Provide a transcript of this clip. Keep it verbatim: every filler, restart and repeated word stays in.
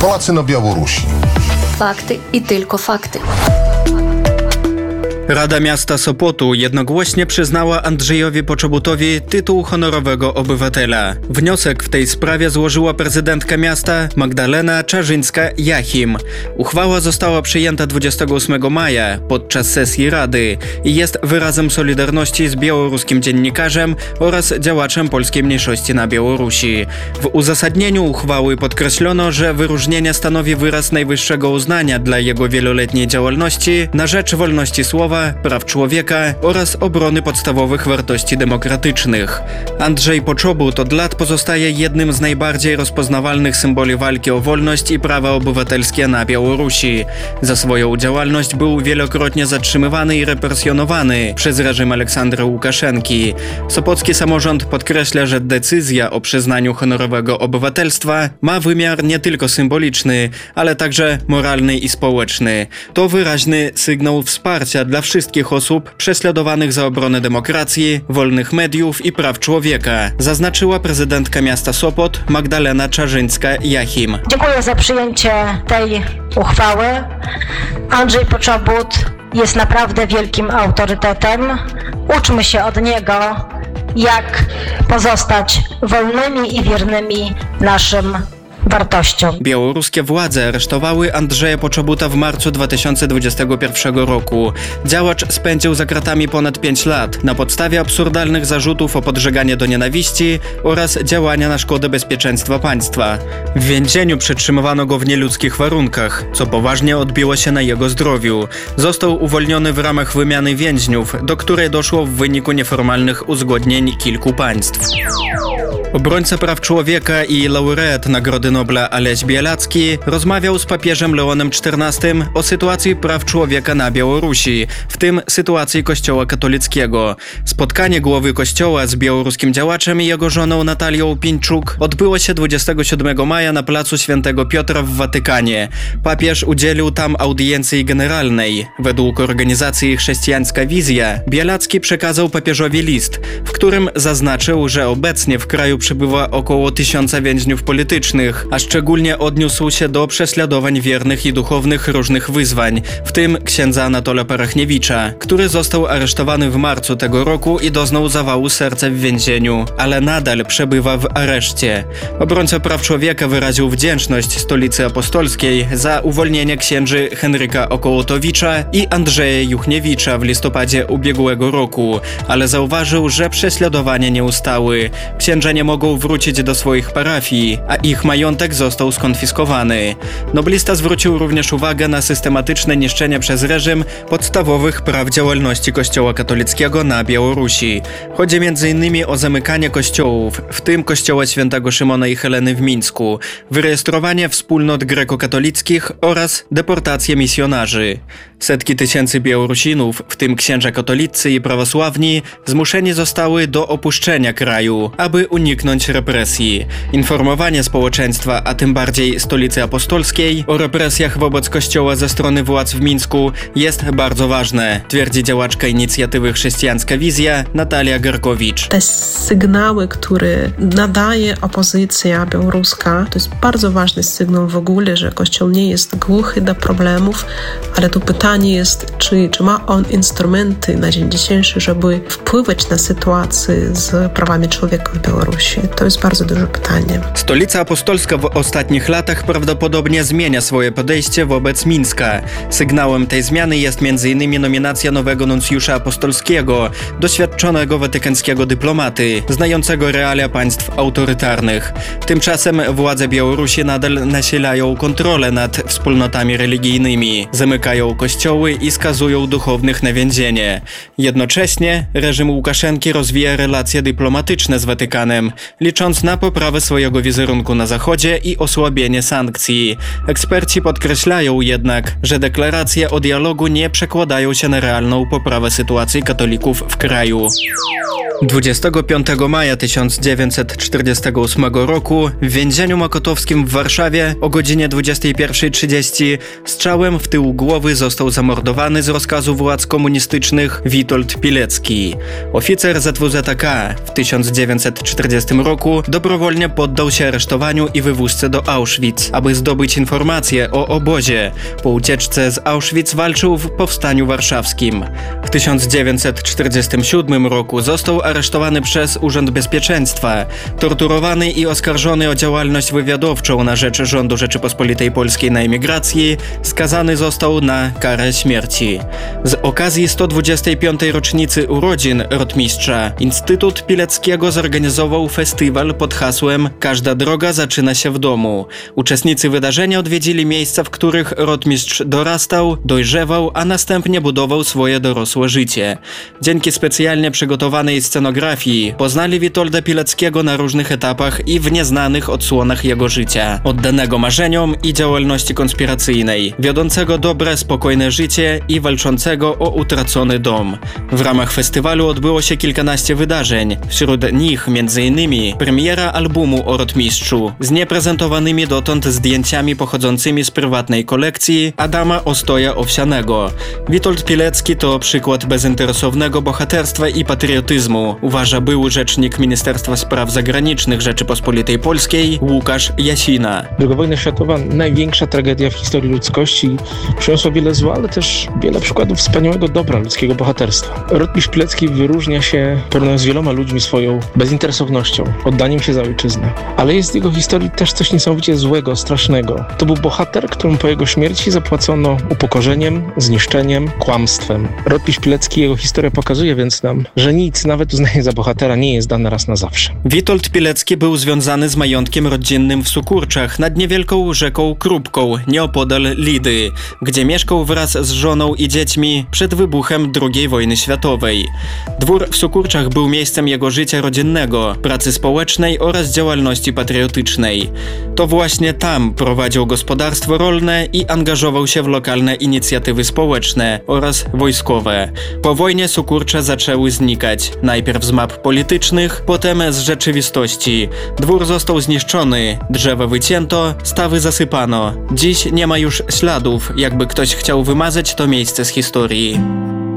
Polacy na Białorusi. Fakty i tylko fakty. Rada Miasta Sopotu jednogłośnie przyznała Andrzejowi Poczobutowi tytuł honorowego obywatela. Wniosek w tej sprawie złożyła prezydentka miasta Magdalena Czarzyńska-Jachim. Uchwała została przyjęta dwudziestego ósmego maja podczas sesji Rady i jest wyrazem solidarności z białoruskim dziennikarzem oraz działaczem polskiej mniejszości na Białorusi. W uzasadnieniu uchwały podkreślono, że wyróżnienie stanowi wyraz najwyższego uznania dla jego wieloletniej działalności na rzecz wolności słowa, praw człowieka oraz obrony podstawowych wartości demokratycznych. Andrzej Poczobut od lat pozostaje jednym z najbardziej rozpoznawalnych symboli walki o wolność i prawa obywatelskie na Białorusi. Za swoją działalność był wielokrotnie zatrzymywany i represjonowany przez reżim Aleksandra Łukaszenki. Sopocki samorząd podkreśla, że decyzja o przyznaniu honorowego obywatelstwa ma wymiar nie tylko symboliczny, ale także moralny i społeczny. To wyraźny sygnał wsparcia dla wszystkich osób prześladowanych za obronę demokracji, wolnych mediów i praw człowieka, zaznaczyła prezydentka miasta Sopot Magdalena Czarzyńska-Jachim. Dziękuję za przyjęcie tej uchwały. Andrzej Poczobut jest naprawdę wielkim autorytetem. Uczmy się od niego, jak pozostać wolnymi i wiernymi naszym wartościom. Białoruskie władze aresztowały Andrzeja Poczobuta w marcu dwa tysiące dwudziestego pierwszego roku. Działacz spędził za kratami ponad pięć lat na podstawie absurdalnych zarzutów o podżeganie do nienawiści oraz działania na szkodę bezpieczeństwa państwa. W więzieniu przetrzymywano go w nieludzkich warunkach, co poważnie odbiło się na jego zdrowiu. Został uwolniony w ramach wymiany więźniów, do której doszło w wyniku nieformalnych uzgodnień kilku państw. Obrońca praw człowieka i laureat Nagrody Nobla Aleś Białacki rozmawiał z papieżem Leonem czternastym o sytuacji praw człowieka na Białorusi, w tym sytuacji Kościoła katolickiego. Spotkanie głowy Kościoła z białoruskim działaczem i jego żoną Natalią Pińczuk odbyło się dwudziestego siódmego maja na placu Świętego Piotra w Watykanie. Papież udzielił tam audiencji generalnej. Według organizacji Chrześcijańska Wizja Białacki przekazał papieżowi list, w którym zaznaczył, że obecnie w kraju przybywa około tysiąca więźniów politycznych, a szczególnie odniósł się do prześladowań wiernych i duchownych różnych wyzwań, w tym księdza Anatola Parachniewicza, który został aresztowany w marcu tego roku i doznał zawału serca w więzieniu, ale nadal przebywa w areszcie. Obrońca praw człowieka wyraził wdzięczność Stolicy Apostolskiej za uwolnienie księży Henryka Okołotowicza i Andrzeja Juchniewicza w listopadzie ubiegłego roku, ale zauważył, że prześladowania nie ustały. Księża nie mogą wrócić do swoich parafii, a ich majątek został skonfiskowany. Noblista zwrócił również uwagę na systematyczne niszczenie przez reżim podstawowych praw działalności Kościoła katolickiego na Białorusi. Chodzi między innymi o zamykanie kościołów, w tym kościoła świętego Szymona i Heleny w Mińsku, wyrejestrowanie wspólnot grekokatolickich oraz deportację misjonarzy. Setki tysięcy Białorusinów, w tym księża katolicy i prawosławni, zmuszeni zostały do opuszczenia kraju, aby uniknąć represji. Informowanie społeczeństwa, a tym bardziej Stolicy Apostolskiej, o represjach wobec kościoła ze strony władz w Mińsku jest bardzo ważne, twierdzi działaczka inicjatywy Chrześcijańska Wizja Natalia Garkowicz. Te sygnały, które nadaje opozycja białoruska, to jest bardzo ważny sygnał w ogóle, że Kościół nie jest głuchy do problemów, ale tu pytanie jest, czy, czy ma on instrumenty na dzień dzisiejszy, żeby wpływać na sytuację z prawami człowieka w Białorusi. To jest bardzo duże pytanie. Stolica Apostolska w ostatnich latach prawdopodobnie zmienia swoje podejście wobec Mińska. Sygnałem tej zmiany jest między innymi nominacja nowego nuncjusza apostolskiego, doświadczonego watykańskiego dyplomaty, znającego realia państw autorytarnych. Tymczasem władze Białorusi nadal nasilają kontrolę nad wspólnotami religijnymi, zamykają kościoły i skazują duchownych na więzienie. Jednocześnie reżim Łukaszenki rozwija relacje dyplomatyczne z Watykanem, licząc na poprawę swojego wizerunku na Zachodzie i osłabienie sankcji. Eksperci podkreślają jednak, że deklaracje o dialogu nie przekładają się na realną poprawę sytuacji katolików w kraju. dwudziestego piątego maja tysiąc dziewięćset czterdziestego ósmego roku w więzieniu mokotowskim w Warszawie o godzinie dwudziestej pierwszej trzydzieści strzałem w tył głowy został został zamordowany z rozkazu władz komunistycznych Witold Pilecki. Oficer Z W Z K w tysiąc dziewięćset czterdziestym roku dobrowolnie poddał się aresztowaniu i wywózce do Auschwitz, aby zdobyć informacje o obozie. Po ucieczce z Auschwitz walczył w Powstaniu Warszawskim. W tysiąc dziewięćset czterdziestym siódmym roku został aresztowany przez Urząd Bezpieczeństwa, torturowany i oskarżony o działalność wywiadowczą na rzecz rządu Rzeczypospolitej Polskiej na emigracji, skazany został na karę śmierci. Z okazji sto dwudziestej piątej rocznicy urodzin rotmistrza Instytut Pileckiego zorganizował festiwal pod hasłem „Każda droga zaczyna się w domu”. Uczestnicy wydarzenia odwiedzili miejsca, w których rotmistrz dorastał, dojrzewał, a następnie budował swoje dorosłe życie. Dzięki specjalnie przygotowanej scenografii poznali Witolda Pileckiego na różnych etapach i w nieznanych odsłonach jego życia, oddanego marzeniom i działalności konspiracyjnej, wiodącego dobre, spokojne życie i walczącego o utracony dom. W ramach festiwalu odbyło się kilkanaście wydarzeń, wśród nich między innymi premiera albumu o rotmistrzu z nieprezentowanymi dotąd zdjęciami pochodzącymi z prywatnej kolekcji Adama Ostoja Owsianego. Witold Pilecki to przykład bezinteresownego bohaterstwa i patriotyzmu, uważa były rzecznik Ministerstwa Spraw Zagranicznych Rzeczypospolitej Polskiej Łukasz Jasina. Druga wojna światowa, największa tragedia w historii ludzkości, przyniosła wiele zła, ale też wiele przykładów wspaniałego dobra ludzkiego bohaterstwa. Rotmistrz Pilecki wyróżnia się porównując z wieloma ludźmi swoją bezinteresownością, oddaniem się za ojczyznę. Ale jest w jego historii też coś niesamowicie złego, strasznego. To był bohater, któremu po jego śmierci zapłacono upokorzeniem, zniszczeniem, kłamstwem. Rotmistrz Pilecki, jego historia pokazuje więc nam, że nic, nawet uznanie za bohatera, nie jest dane raz na zawsze. Witold Pilecki był związany z majątkiem rodzinnym w Sukurczach nad niewielką rzeką Krupką, nieopodal Lidy, gdzie mieszkał wraz z żoną i dziećmi przed wybuchem drugiej wojny światowej. Dwór w Sukurczach był miejscem jego życia rodzinnego, pracy społecznej oraz działalności patriotycznej. To właśnie tam prowadził gospodarstwo rolne i angażował się w lokalne inicjatywy społeczne oraz wojskowe. Po wojnie Sukurcze zaczęły znikać, najpierw z map politycznych, potem z rzeczywistości. Dwór został zniszczony, drzewa wycięto, stawy zasypano. Dziś nie ma już śladów, jakby ktoś chciał wymazać to miejsce z historii.